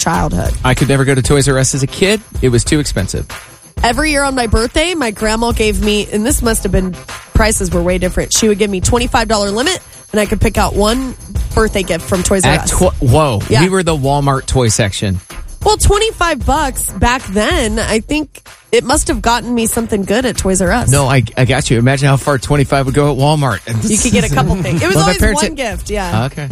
childhood. I could never go to Toys R Us as a kid. It was too expensive. Every year on my birthday, my grandma gave me, and this must have been, prices were way different. She would give me $25 limit, and I could pick out one birthday gift from Toys R Us. Whoa. Yeah. We were the Walmart toy section. Well, $25 back then, I think it must have gotten me something good at Toys R Us. No, I got you. Imagine how far 25 would go at Walmart. You could get a couple things. It was Well, my always parents one gift, yeah. Okay.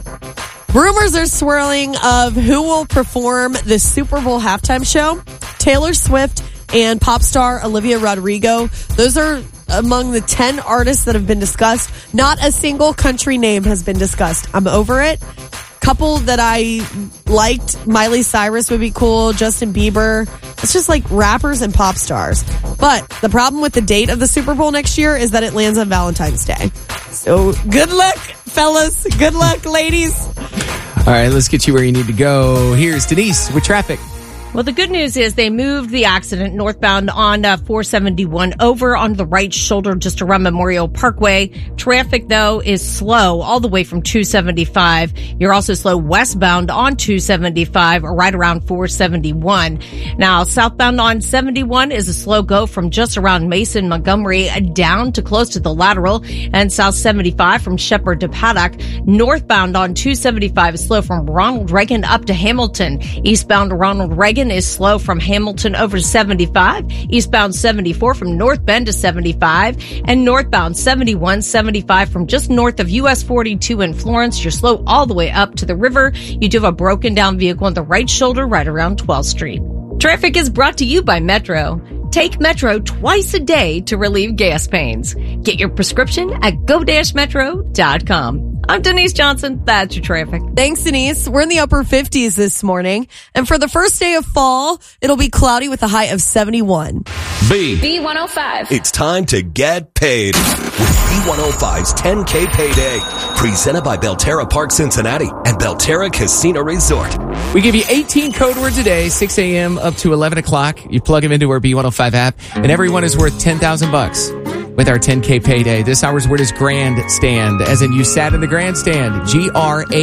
Rumors are swirling of who will perform the Super Bowl halftime show. Taylor Swift and pop star Olivia Rodrigo. Those are among the 10 artists that have been discussed. Not a single country name has been discussed. I'm over it. Couple that I liked, Miley Cyrus would be cool, Justin Bieber. It's just like rappers and pop stars. But the problem with the date of the Super Bowl next year is that it lands on Valentine's Day. So good luck, fellas. Good luck, ladies. All right, let's get you where you need to go. Here's Denise with traffic. Well, the good news is they moved the accident northbound on 471 over on the right shoulder just around Memorial Parkway. Traffic, though, is slow all the way from 275. You're also slow westbound on 275 right around 471. Now, southbound on 71 is a slow go from just around Mason, Montgomery down to close to the Lateral, and South 75 from Shepherd to Paddock. Northbound on 275 is slow from Ronald Reagan up to Hamilton. Eastbound Ronald Reagan is slow from Hamilton over to 75. Eastbound 74 from North Bend to 75. And northbound 71, 75 from just north of US 42 in Florence. You're slow all the way up to the river. You do have a broken down vehicle on the right shoulder right around 12th Street. Traffic is brought to you by Metro. Take Metro twice a day to relieve gas pains. Get your prescription at go-metro.com. I'm Denise Johnson. That's your traffic. Thanks, Denise. We're in the upper 50s this morning. And for the first day of fall, it'll be cloudy with a high of 71. B105. It's time to get paid with B105's 10K Payday. Presented by Belterra Park Cincinnati and Belterra Casino Resort. We give you 18 code words a day, 6 a.m. up to 11 o'clock. You plug them into our B105 app, and every one is worth $10,000 with our 10K Payday. This hour's word is grandstand, as in you sat in the grandstand. GRAND.